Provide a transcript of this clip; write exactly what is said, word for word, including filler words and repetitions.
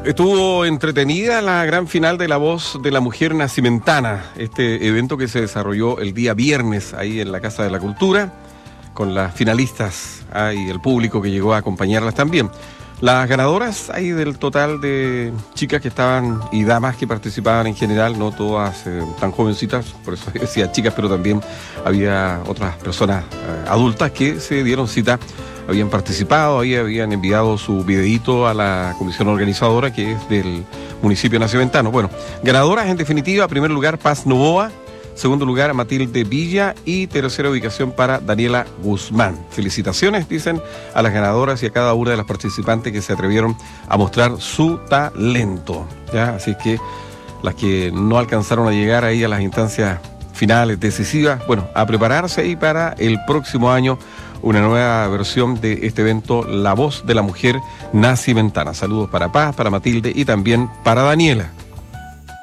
Estuvo entretenida la gran final de La Voz de la Mujer Nacimentana, este evento que se desarrolló el día viernes ahí en la Casa de la Cultura, con las finalistas ah, y el público que llegó a acompañarlas también. Las ganadoras ahí del total de chicas que estaban y damas que participaban en general, no todas eh, tan jovencitas, por eso decía chicas, pero también había otras personas eh, adultas que se dieron cita, habían participado, ahí habían enviado su videíto a la comisión organizadora que es del municipio nacimentano. Bueno, ganadoras en definitiva, primer lugar Paz Novoa, segundo lugar Matilde Villa y tercera ubicación para Daniela Guzmán. Felicitaciones, dicen, a las ganadoras y a cada una de las participantes que se atrevieron a mostrar su talento. ¿Ya? Así que las que no alcanzaron a llegar ahí a las instancias finales, decisivas, bueno, a prepararse ahí para el próximo año una nueva versión de este evento, La Voz de la Mujer Nacimentana. Saludos para Paz, para Matilde y también para Daniela.